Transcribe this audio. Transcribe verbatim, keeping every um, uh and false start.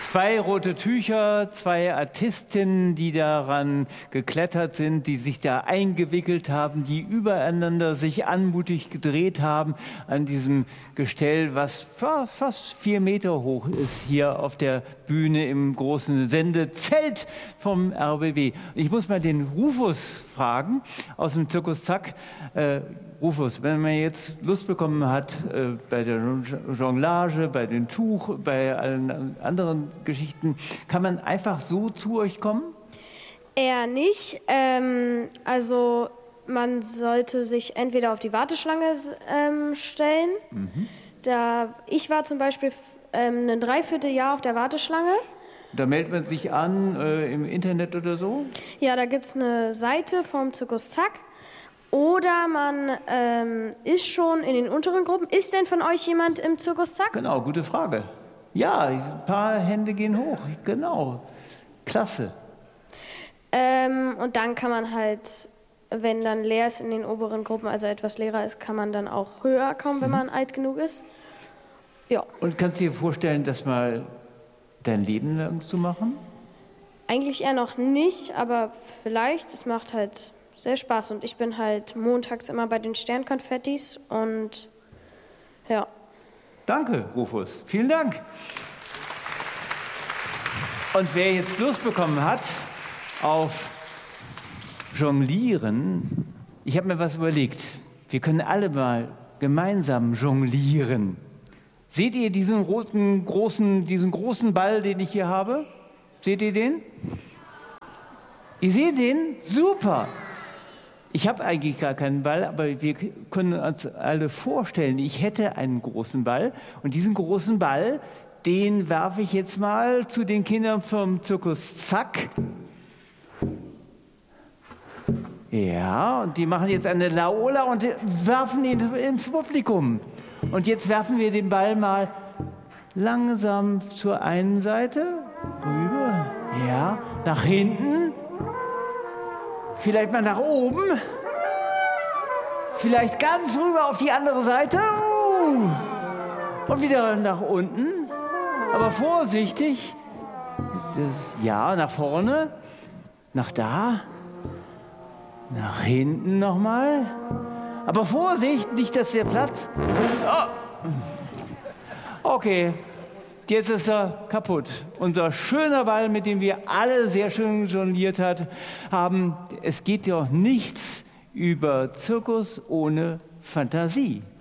Zwei rote Tücher, zwei Artistinnen, die daran geklettert sind, die sich da eingewickelt haben, die übereinander sich anmutig gedreht haben an diesem Gestell, was fast vier Meter hoch ist, hier auf der Bühne im großen Sendezelt vom R B B. Ich muss mal den Rufus fragen aus dem Zirkus Zack. Äh, Rufus, wenn man jetzt Lust bekommen hat, äh, bei der Jonglage, bei dem Tuch, bei allen anderen Geschichten, kann man einfach so zu euch kommen? Eher nicht. Ähm, also man sollte sich entweder auf die Warteschlange ähm, stellen. Mhm. Da, ich war zum Beispiel ähm, ein Dreivierteljahr auf der Warteschlange. Da meldet man sich an äh, im Internet oder so? Ja, da gibt es eine Seite vom Zirkus Zack. Oder man ähm, ist schon in den unteren Gruppen. Ist denn von euch jemand im Zirkus Zack? Genau, gute Frage. Ja, ein paar Hände gehen hoch. Genau. Klasse. Ähm, und dann kann man halt, wenn dann leer ist in den oberen Gruppen, also etwas leerer ist, kann man dann auch höher kommen, wenn man alt genug ist. Ja. Und kannst du dir vorstellen, das mal dein Leben lang zu machen? Eigentlich eher noch nicht, aber vielleicht. Es macht halt sehr Spaß und ich bin halt montags immer bei den Sternkonfettis und ja. Danke, Rufus. Vielen Dank. Und wer jetzt Lust bekommen hat auf Jonglieren, ich habe mir was überlegt. Wir können alle mal gemeinsam jonglieren. Seht ihr diesen roten, großen, diesen großen Ball, den ich hier habe? Seht ihr den? Ihr seht den? Super! Ich habe eigentlich gar keinen Ball, aber wir können uns alle vorstellen, ich hätte einen großen Ball und diesen großen Ball, den werfe ich jetzt mal zu den Kindern vom Zirkus Zack. Ja, und die machen jetzt eine Laola und werfen ihn ins Publikum. Und jetzt werfen wir den Ball mal langsam zur einen Seite, rüber, ja, nach hinten. Vielleicht mal nach oben. Vielleicht ganz rüber auf die andere Seite. Und wieder nach unten. Aber vorsichtig. Ja, nach vorne. Nach da. Nach hinten nochmal. Aber Vorsicht, nicht, dass der Platz... Oh. Okay. Jetzt ist er kaputt. Unser schöner Ball, mit dem wir alle sehr schön jongliert hat, haben. Es geht ja auch nichts über Zirkus ohne Fantasie.